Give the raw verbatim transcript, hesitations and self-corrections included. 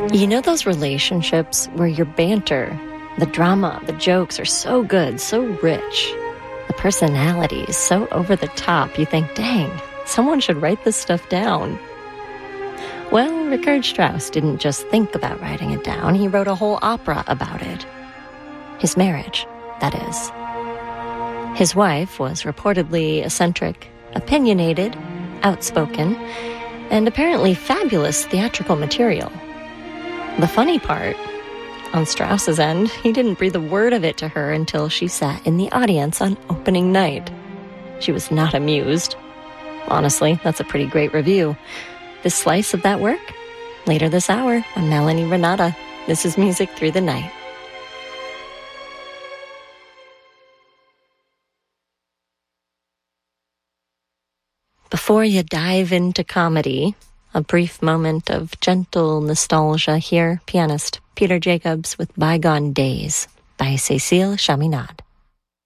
You know those relationships where your banter, the drama, the jokes are so good, so rich, the personality is so over the top, you think, dang, someone should write this stuff down. Well, Richard Strauss didn't just think about writing it down, he wrote a whole opera about it. His marriage, that is. His wife was reportedly eccentric, opinionated, outspoken, and apparently fabulous theatrical material. The funny part, on Strauss's end, he didn't breathe a word of it to her until she sat in the audience on opening night. She was not amused. Honestly, that's a pretty great review. This slice of that work? Later this hour, I'm Melanie Renata. This is Music Through the Night. Before you dive into comedy, a brief moment of gentle nostalgia here. Pianist Peter Jacobs with Bygone Days by Cécile Chaminade.